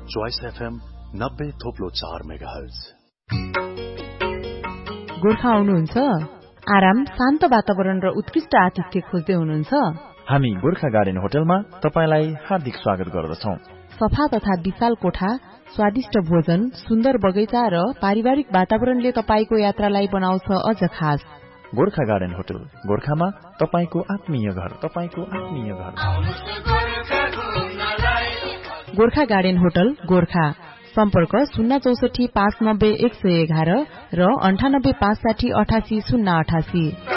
Choice FM 90.4 megahertz. Gorkha आउनुहुन्छ? आराम, शान्त वातावरण र उत्कृष्ट आतिथ्य खोज्दै हुनुहुन्छ? हामी गोर्खा गार्डन होटलमा तपाईलाई हार्दिक स्वागत गर्दछौं। सफा तथा विशाल कोठा, स्वादिष्ट भोजन, सुन्दर बगैँचा र पारिवारिक वातावरणले तपाईको यात्रालाई बनाउँछ अझ खास। गोर्खा गार्डन होटल, गोर्खामा तपाईको आत्मीय घर, गोर्खा गार्डन होटल, गोर्खा। सम्पर्क 064 590 111 र 98 560 88 088।